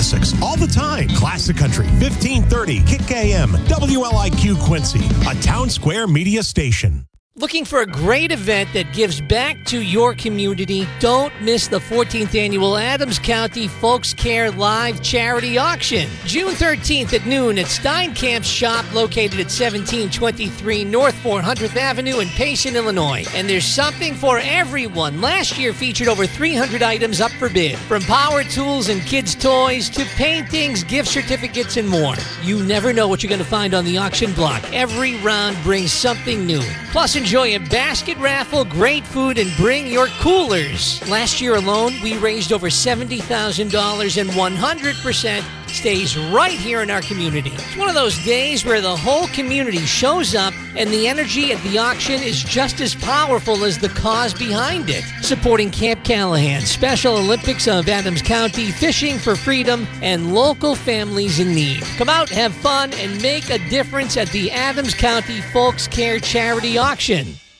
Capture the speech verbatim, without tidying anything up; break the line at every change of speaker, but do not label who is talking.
classics all the time. Classic Country, fifteen thirty, Kick A M, W L I Q Quincy, a Town Square media station.
Looking for a great event that gives back to your community? Don't miss the fourteenth Annual Adams County Folks Care Live Charity Auction. June thirteenth at noon at Steinkamp's shop located at seventeen twenty-three North four hundredth Avenue in Payson, Illinois. And there's something for everyone. Last year featured over three hundred items up for bid. From power tools and kids' toys to paintings, gift certificates, and more. You never know what you're going to find on the auction block. Every round brings something new. Plus, enjoy a basket raffle, great food, and bring your coolers. Last year alone, we raised over seventy thousand dollars, and one hundred percent stays right here in our community. It's one of those days where the whole community shows up and the energy at the auction is just as powerful as the cause behind it. Supporting Camp Callahan, Special Olympics of Adams County, Fishing for Freedom, and local families in need. Come out, have fun, and make a difference at the Adams County Folks Care Charity Auction.